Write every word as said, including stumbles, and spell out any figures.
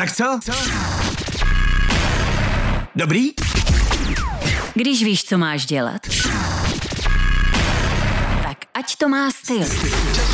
Tak co? Co? Dobrý? Když víš, co máš dělat, tak ať to má styl.